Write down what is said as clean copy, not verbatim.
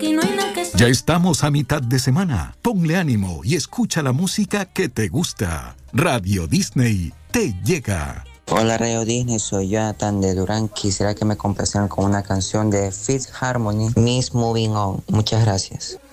aquí no hay nada que... Ya estamos a mitad de semana. Ponle ánimo y escucha la música que te gusta. Radio Disney te llega. Hola Radio Disney, soy Jonathan de Durán. Quisiera que me complacieran con una canción de Fifth Harmony, Miss Moving On. Muchas gracias.